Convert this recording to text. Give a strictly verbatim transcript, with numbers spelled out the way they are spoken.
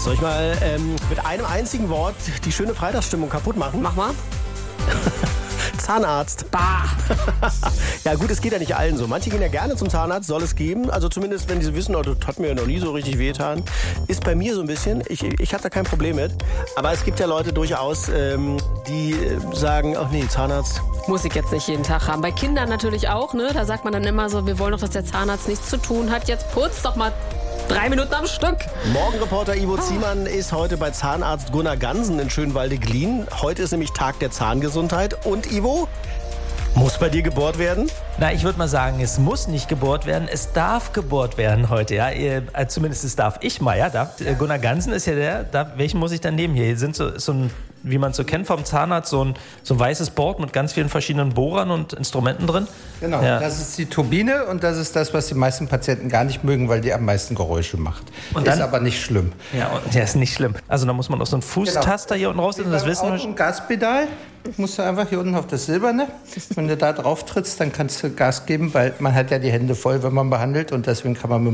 Soll ich mal ähm, mit einem einzigen Wort die schöne Freitagsstimmung kaputt machen? Mach mal. Zahnarzt. Bah. Ja gut, es geht ja nicht allen so. Manche gehen ja gerne zum Zahnarzt, soll es geben. Also zumindest, wenn sie wissen, oh, das hat mir ja noch nie so richtig wehgetan. Ist bei mir so ein bisschen. Ich, ich habe da kein Problem mit. Aber es gibt ja Leute durchaus, ähm, die äh, sagen, ach nee, Zahnarzt. Muss ich jetzt nicht jeden Tag haben. Bei Kindern natürlich auch, ne? Da sagt man dann immer so, wir wollen doch, dass der Zahnarzt nichts zu tun hat. Jetzt putz doch mal drei Minuten am Stück. Morgenreporter Ivo Ziemann ist heute bei Zahnarzt Gunnar Gansen in Schönwalde-Glien. Heute ist nämlich Tag der Zahngesundheit. Und Ivo, muss bei dir gebohrt werden? Na, ich würde mal sagen, es muss nicht gebohrt werden, es darf gebohrt werden heute, ja. Äh, zumindest das darf ich mal, ja. Darf, äh, Gunnar Gansen ist ja der, da, welchen muss ich dann nehmen hier? Hier sind so, so ein, wie man es so kennt vom Zahnarzt, so ein, so ein weißes Board mit ganz vielen verschiedenen Bohrern und Instrumenten drin. Genau, ja. Das ist die Turbine und das ist das, was die meisten Patienten gar nicht mögen, weil die am meisten Geräusche macht. Und dann, ist aber nicht schlimm. Ja, und, ja, ist nicht schlimm. Also da muss man auch so einen Fußtaster genau. hier unten raus, das wissen wir. Ein Gaspedal musst du einfach hier unten auf das Silberne. Wenn du da drauf trittst, dann kannst du Gas geben, weil man hat ja die Hände voll, wenn man behandelt und deswegen kann man mit